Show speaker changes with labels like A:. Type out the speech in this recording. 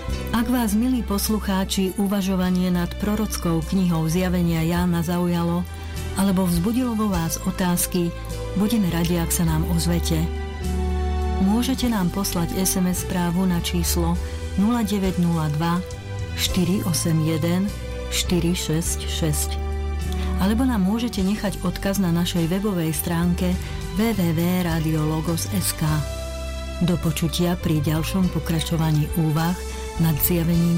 A: Ak vás, milí poslucháči, uvažovanie nad prorockou knihou Zjavenia Jána zaujalo, alebo vzbudilo vo vás otázky, budeme radi, ak sa nám ozvete. Môžete nám poslať SMS správu na číslo 0902 481 466. Alebo nám môžete nechať odkaz na našej webovej stránke www.radiologos.sk. Do počutia pri ďalšom pokračovaní úvah nad zjavením